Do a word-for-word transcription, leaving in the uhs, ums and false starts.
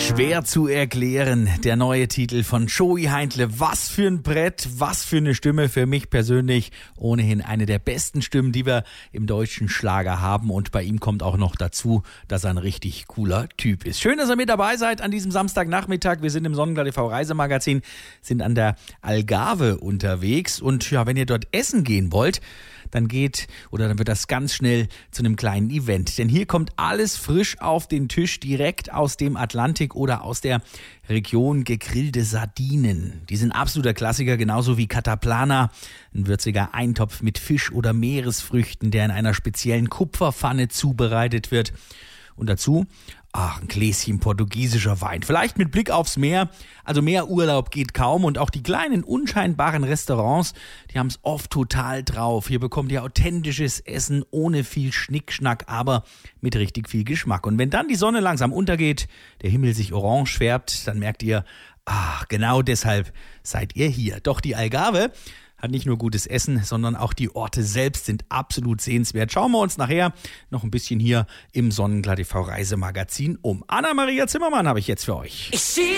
Schwer zu erklären, der neue Titel von Joey Heindle. Was für ein Brett, was für eine Stimme, für mich persönlich ohnehin eine der besten Stimmen, die wir im deutschen Schlager haben. Und bei ihm kommt auch noch dazu, dass er ein richtig cooler Typ ist. Schön, dass ihr mit dabei seid an diesem Samstagnachmittag. Wir sind im Sonnenglas T V Reisemagazin, sind an der Algarve unterwegs. Und ja, wenn ihr dort essen gehen wollt, dann geht oder dann wird das ganz schnell zu einem kleinen Event. Denn hier kommt alles frisch auf den Tisch, direkt aus dem Atlantik oder aus der Region. Gegrillte Sardinen. Die sind absoluter Klassiker, genauso wie Cataplana, ein würziger Eintopf mit Fisch oder Meeresfrüchten, der in einer speziellen Kupferpfanne zubereitet wird. Und dazu ach, ein Gläschen portugiesischer Wein. Vielleicht mit Blick aufs Meer. Also mehr Urlaub geht kaum. Und auch die kleinen, unscheinbaren Restaurants, die haben es oft total drauf. Hier bekommt ihr authentisches Essen ohne viel Schnickschnack, aber mit richtig viel Geschmack. Und wenn dann die Sonne langsam untergeht, der Himmel sich orange färbt, dann merkt ihr, ach, genau deshalb seid ihr hier. Doch die Algarve hat nicht nur gutes Essen, sondern auch die Orte selbst sind absolut sehenswert. Schauen wir uns nachher noch ein bisschen hier im Sonnenglas T V Reisemagazin um. Anna-Maria Zimmermann habe ich jetzt für euch.